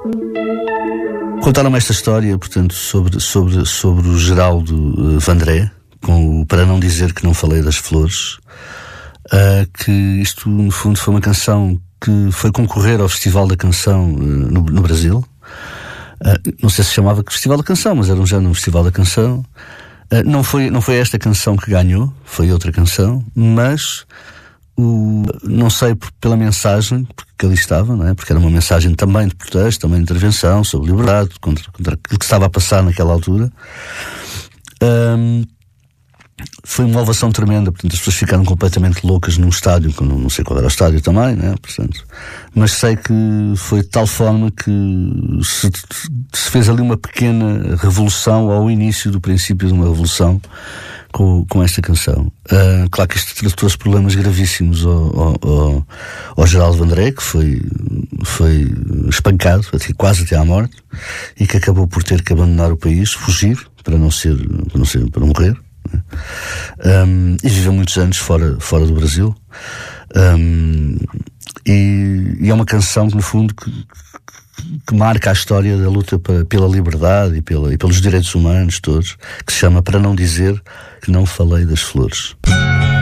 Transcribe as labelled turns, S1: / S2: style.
S1: Contaram-me esta história, portanto, sobre o Geraldo Vandré, com o Para Não Dizer Que Não Falei das Flores, que isto, no fundo, foi uma canção que foi concorrer ao Festival da Canção no Brasil. Não sei se chamava Festival da Canção, mas era um género, um Festival da Canção. Não foi esta canção que ganhou, foi outra canção, mas não sei pela mensagem que ali estava, não é? Porque era uma mensagem também de protesto, também de intervenção, sobre liberdade, contra aquilo que estava a passar naquela altura. Foi uma ovação tremenda, portanto as pessoas ficaram completamente loucas num estádio, que não sei qual era o estádio também, né? Portanto, mas sei que foi de tal forma que se fez ali uma pequena revolução, ao início do princípio de uma revolução com esta canção. Claro que isto trouxe problemas gravíssimos ao Geraldo Vandré, que foi espancado quase até à morte, e que acabou por ter que abandonar o país, fugir para não morrer. E viveu muitos anos fora do Brasil, e é uma canção que, no fundo, que marca a história da luta pela liberdade e pelos direitos humanos todos, que se chama Para Não Dizer Que Não Falei das Flores.